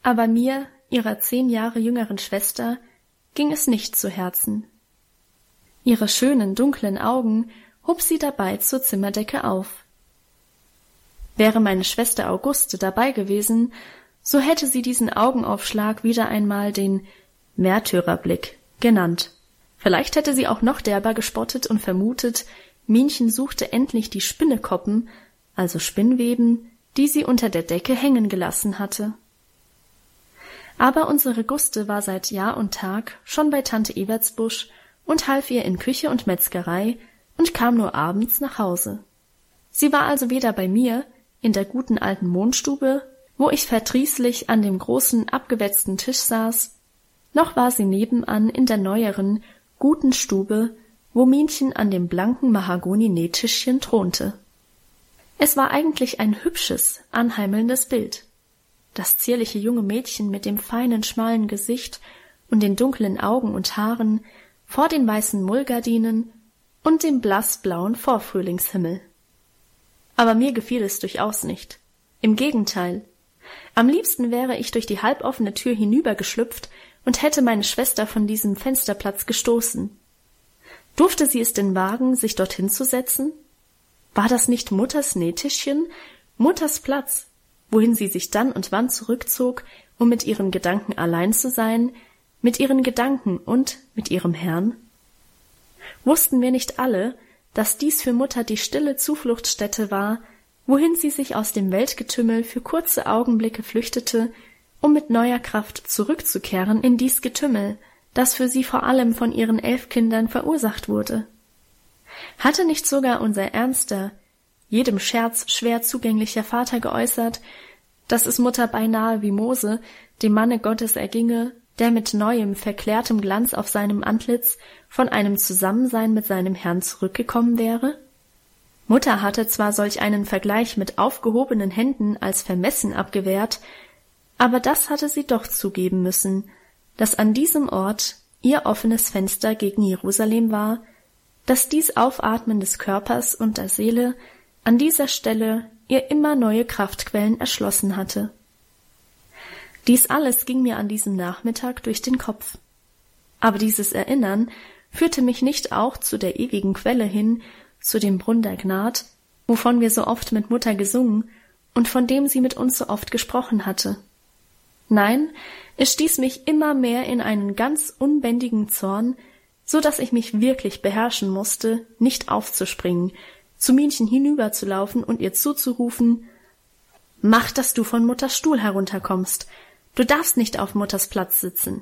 Aber mir, ihrer 10 Jahre jüngeren Schwester, ging es nicht zu Herzen. Ihre schönen, dunklen Augen hob sie dabei zur Zimmerdecke auf. Wäre meine Schwester Auguste dabei gewesen, so hätte sie diesen Augenaufschlag wieder einmal den Märtyrerblick genannt. Vielleicht hätte sie auch noch derber gespottet und vermutet, Minchen suchte endlich die Spinnekoppen, also Spinnweben, die sie unter der Decke hängen gelassen hatte. Aber unsere Guste war seit Jahr und Tag schon bei Tante Evertsbusch und half ihr in Küche und Metzgerei und kam nur abends nach Hause. Sie war also weder bei mir, in der guten alten Mondstube, wo ich verdrießlich an dem großen, abgewetzten Tisch saß, noch war sie nebenan in der neueren, guten Stube, wo Minchen an dem blanken Mahagoni-Nähtischchen thronte. Es war eigentlich ein hübsches, anheimelndes Bild. Das zierliche junge Mädchen mit dem feinen, schmalen Gesicht und den dunklen Augen und Haaren vor den weißen Mullgardinen und dem blassblauen Vorfrühlingshimmel. Aber mir gefiel es durchaus nicht. Im Gegenteil. Am liebsten wäre ich durch die halboffene Tür hinübergeschlüpft und hätte meine Schwester von diesem Fensterplatz gestoßen. Durfte sie es denn wagen, sich dorthin zu setzen? War das nicht Mutters Nähtischchen, Mutters Platz, wohin sie sich dann und wann zurückzog, um mit ihren Gedanken allein zu sein, mit ihren Gedanken und mit ihrem Herrn? Wussten wir nicht alle, dass dies für Mutter die stille Zufluchtsstätte war, wohin sie sich aus dem Weltgetümmel für kurze Augenblicke flüchtete, um mit neuer Kraft zurückzukehren in dies Getümmel, das für sie vor allem von ihren 11 Kindern verursacht wurde? Hatte nicht sogar unser ernster, jedem Scherz schwer zugänglicher Vater geäußert, dass es Mutter beinahe wie Mose, dem Manne Gottes, erginge, der mit neuem, verklärtem Glanz auf seinem Antlitz von einem Zusammensein mit seinem Herrn zurückgekommen wäre? Mutter hatte zwar solch einen Vergleich mit aufgehobenen Händen als vermessen abgewehrt, aber das hatte sie doch zugeben müssen, dass an diesem Ort ihr offenes Fenster gegen Jerusalem war, dass dies Aufatmen des Körpers und der Seele an dieser Stelle ihr immer neue Kraftquellen erschlossen hatte. Dies alles ging mir an diesem Nachmittag durch den Kopf. Aber dieses Erinnern führte mich nicht auch zu der ewigen Quelle hin, zu dem Brunn der Gnad, wovon wir so oft mit Mutter gesungen und von dem sie mit uns so oft gesprochen hatte. Nein, es stieß mich immer mehr in einen ganz unbändigen Zorn, so dass ich mich wirklich beherrschen musste, nicht aufzuspringen, zu Minchen hinüberzulaufen und ihr zuzurufen: »Mach, dass du von Mutters Stuhl herunterkommst. Du darfst nicht auf Mutters Platz sitzen.«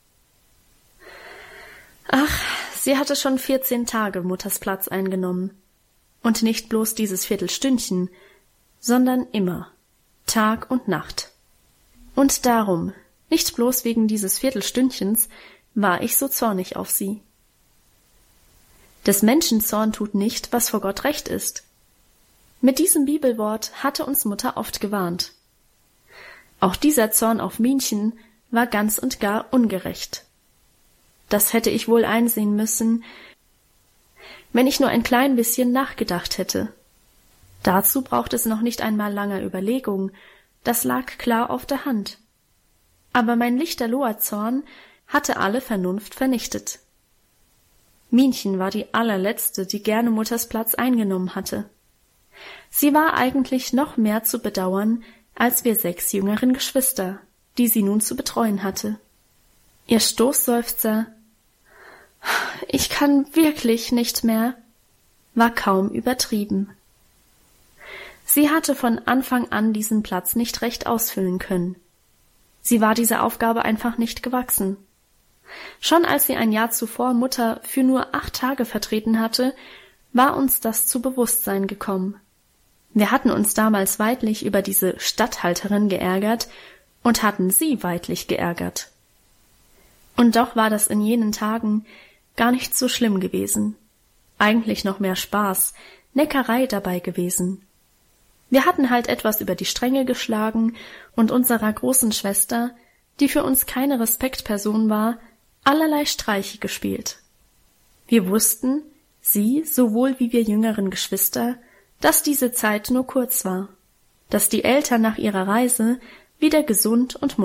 Ach, sie hatte schon 14 Tage Mutters Platz eingenommen. Und nicht bloß dieses Viertelstündchen, sondern immer, Tag und Nacht. Und darum, nicht bloß wegen dieses Viertelstündchens, war ich so zornig auf sie. Des Menschen Zorn tut nicht, was vor Gott recht ist. Mit diesem Bibelwort hatte uns Mutter oft gewarnt. Auch dieser Zorn auf Minchen war ganz und gar ungerecht. Das hätte ich wohl einsehen müssen, wenn ich nur ein klein bisschen nachgedacht hätte. Dazu braucht es noch nicht einmal langer Überlegung, das lag klar auf der Hand. Aber mein lichterloher Zorn hatte alle Vernunft vernichtet. Minchen war die allerletzte, die gerne Mutters Platz eingenommen hatte. Sie war eigentlich noch mehr zu bedauern als wir 6 jüngeren Geschwister, die sie nun zu betreuen hatte. Ihr Stoßseufzer »Ich kann wirklich nicht mehr« war kaum übertrieben. Sie hatte von Anfang an diesen Platz nicht recht ausfüllen können. Sie war dieser Aufgabe einfach nicht gewachsen. Schon als sie ein Jahr zuvor Mutter für nur 8 Tage vertreten hatte, war uns das zu Bewusstsein gekommen. Wir hatten uns damals weidlich über diese Statthalterin geärgert und hatten sie weidlich geärgert. Und doch war das in jenen Tagen gar nicht so schlimm gewesen. Eigentlich noch mehr Spaß, Neckerei dabei gewesen. Wir hatten halt etwas über die Stränge geschlagen und unserer großen Schwester, die für uns keine Respektperson war, allerlei Streiche gespielt. Wir wussten, sie sowohl wie wir jüngeren Geschwister, dass diese Zeit nur kurz war, dass die Eltern nach ihrer Reise wieder gesund und